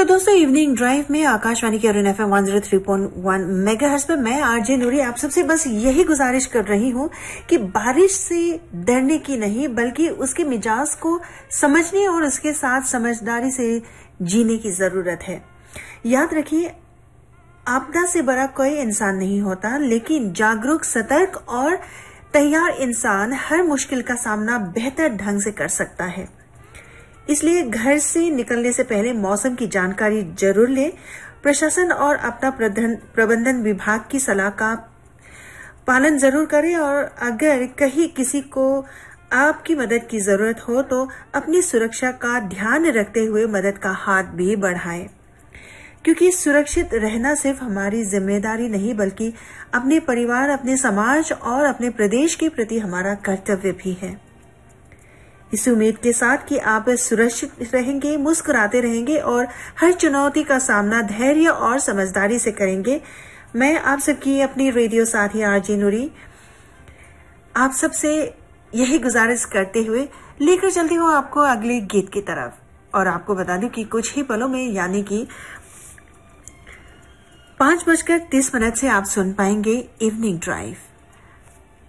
दोस्तों, evening drive में आकाशवाणी के अरुण FM 103.1 मेगाहर्ट्ज पे मैं आरजे नूरी आप सबसे बस यही गुजारिश कर रही हूँ कि बारिश से डरने की नहीं बल्कि उसके मिजाज को समझने और उसके साथ समझदारी से जीने की जरूरत है। याद रखिए, आपदा से बड़ा कोई इंसान नहीं होता, लेकिन जागरूक, सतर्क और तैयार इंसान हर मुश्किल का सामना बेहतर ढंग से कर सकता है। इसलिए घर से निकलने से पहले मौसम की जानकारी जरूर लें। प्रशासन और आपदा प्रबंधन विभाग की सलाह का पालन जरूर करें और अगर कहीं किसी को आपकी मदद की जरूरत हो तो अपनी सुरक्षा का ध्यान रखते हुए मदद का हाथ भी बढ़ाएं, क्योंकि सुरक्षित रहना सिर्फ हमारी जिम्मेदारी नहीं बल्कि अपने परिवार, अपने समाज और अपने प्रदेश के प्रति हमारा कर्तव्य भी है। इस उम्मीद के साथ कि आप सुरक्षित रहेंगे, मुस्कुराते रहेंगे और हर चुनौती का सामना धैर्य और समझदारी से करेंगे, मैं आप सबकी अपनी रेडियो साथी आरजे नूरी आप सबसे यही गुजारिश करते हुए लेकर चलती हूँ आपको अगले गीत की तरफ। और आपको बता दूं कि कुछ ही पलों में यानी कि 5:30 से आप सुन पाएंगे इवनिंग ड्राइव।